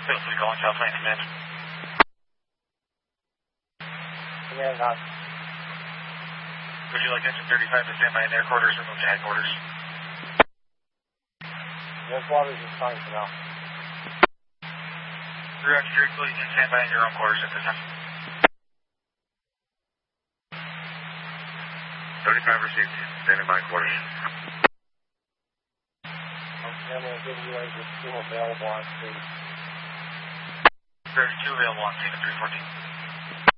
Hopefully calling Southland Command. Command on. Would you like engine 35 to stand by in air quarters or move to headquarters? Headquarters is fine for now. Roger, you can stand by in your own quarters at this time. 35 received. Stand in my quarters. Okay, I'm going to give you a just two available on stage. 32 available on scene at 314.